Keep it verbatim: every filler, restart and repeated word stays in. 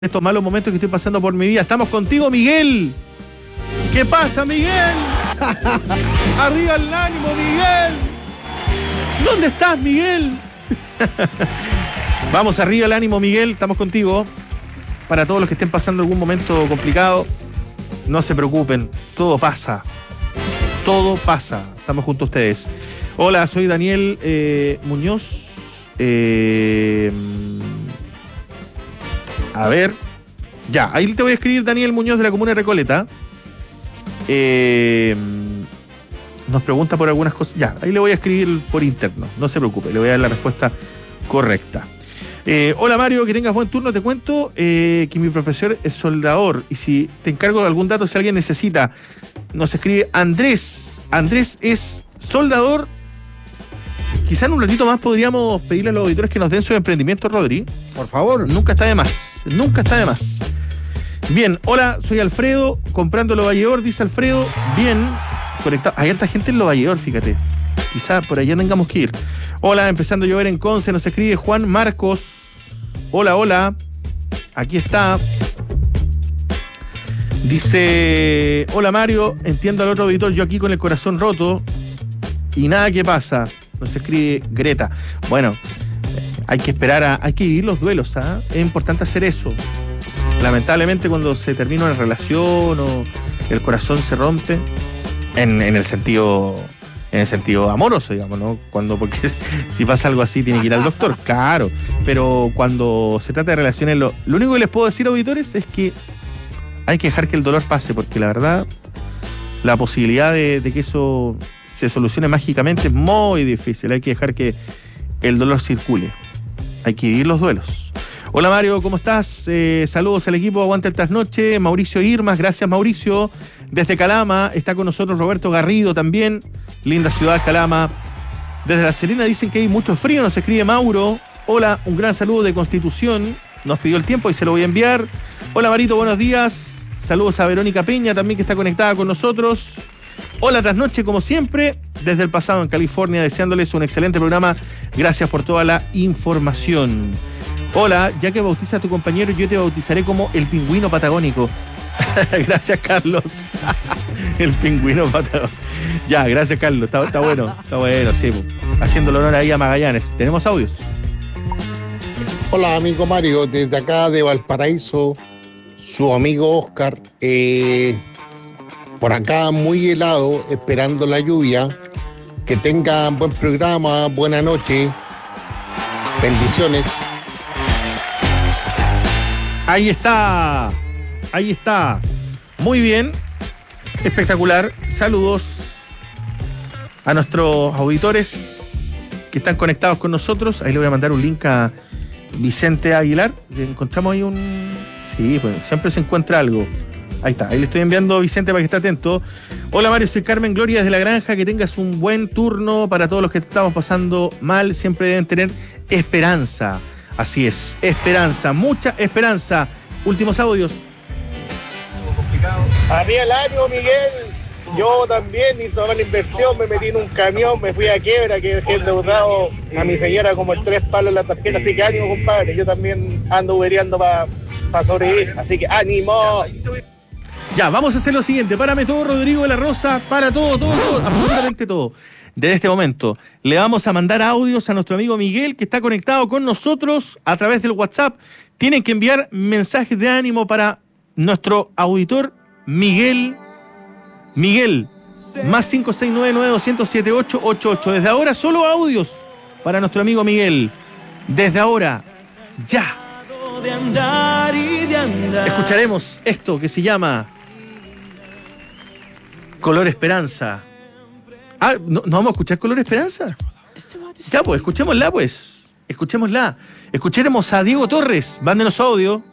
estos malos momentos que estoy pasando por mi vida. Estamos contigo, Miguel. ¿Qué pasa, Miguel? Arriba el ánimo, Miguel. ¿Dónde estás, Miguel? Vamos, arriba el ánimo, Miguel. Estamos contigo. Para todos los que estén pasando algún momento complicado, no se preocupen. Todo pasa. Todo pasa. Estamos junto a ustedes. Hola, soy Daniel eh, Muñoz. Eh... A ver, ya, ahí te voy a escribir Daniel Muñoz de la comuna de Recoleta. Eh, nos pregunta por algunas cosas. Ya, ahí le voy a escribir por interno, no se preocupe, le voy a dar la respuesta correcta. Eh, hola Mario, que tengas buen turno. Te cuento eh, que mi profesor es soldador y si te encargo de algún dato, si alguien necesita, nos escribe Andrés. Andrés es soldador. Quizá en un ratito más podríamos pedirle a los auditores que nos den su emprendimiento, Rodri. Por favor. Nunca está de más. Nunca está de más. Bien, hola, soy Alfredo, comprando Lo Valledor, dice Alfredo. Bien, conectado. Hay harta gente en Lo Valledor, fíjate. Quizá por allá tengamos que ir. Hola, empezando a llover en Conce, nos escribe Juan Marcos. Hola, hola. Aquí está. Dice, hola Mario, entiendo al otro auditor, yo aquí con el corazón roto y nada que pasa. Nos escribe Greta. Bueno, hay que esperar, a, hay que vivir los duelos, ¿ah? Es importante hacer eso. Lamentablemente cuando se termina una relación o el corazón se rompe, en, en el sentido en el sentido amoroso, digamos, ¿no? Cuando, porque si pasa algo así tiene que ir al doctor, claro. Pero cuando se trata de relaciones, lo, lo único que les puedo decir, auditores, es que hay que dejar que el dolor pase, porque la verdad, la posibilidad de, de que eso se solucione mágicamente es muy difícil. Hay que dejar que el dolor circule. Hay que vivir los duelos. Hola Mario, ¿cómo estás? Eh, saludos al equipo Aguante el Trasnoche. Mauricio Irmas, gracias Mauricio. Desde Calama está con nosotros Roberto Garrido también. Linda ciudad Calama. Desde La Serena dicen que hay mucho frío, nos escribe Mauro. Hola, un gran saludo de Constitución. Nos pidió el tiempo y se lo voy a enviar. Hola Marito, buenos días. Saludos a Verónica Peña también, que está conectada con nosotros. Hola Trasnoche, como siempre, desde el pasado en California, deseándoles un excelente programa. Gracias por toda la información. Hola, ya que bautiza a tu compañero, yo te bautizaré como el pingüino patagónico. Gracias, Carlos. El pingüino patagónico. Ya, gracias, Carlos. Está, está bueno, está bueno, sí. Haciéndole honor ahí a Magallanes. ¿Tenemos audios? Hola, amigo Mario, desde acá de Valparaíso, su amigo Oscar. Eh... Por acá muy helado, esperando la lluvia. Que tengan buen programa, buena noche. Bendiciones. Ahí está. Ahí está. Muy bien. Espectacular. Saludos a nuestros auditores que están conectados con nosotros. Ahí le voy a mandar un link a Vicente Aguilar. Encontramos ahí un... Sí, pues siempre se encuentra algo. Ahí está, ahí le estoy enviando a Vicente para que esté atento. Hola Mario, soy Carmen Gloria desde La Granja. Que tengas un buen turno. Para todos los que estamos pasando mal, siempre deben tener esperanza. Así es, esperanza, mucha esperanza. Últimos audios. Arriba el ánimo, Miguel. Yo también hice toda la inversión, me metí en un camión, me fui a quiebra, que dejé endeudado a mi señora como el tres palos en la tarjeta. Así que ánimo, compadre. Yo también ando ubereando para pa sobrevivir. Así que ánimo. Ya, vamos a hacer lo siguiente. Párame todo, Rodrigo de la Rosa. Para todo, todo, todo, absolutamente todo. Desde este momento, le vamos a mandar audios a nuestro amigo Miguel, que está conectado con nosotros a través del WhatsApp. Tienen que enviar mensajes de ánimo para nuestro auditor Miguel. Miguel, más cinco seis nueve nueve dos cero siete ocho ocho ocho. Desde ahora, solo audios para nuestro amigo Miguel. Desde ahora, ya. Escucharemos esto que se llama Color Esperanza. Ah, ¿no, ¿no vamos a escuchar Color Esperanza? Ya, pues, escuchémosla, pues. Escuchémosla. Escucharemos a Diego Torres. Mándenos audio.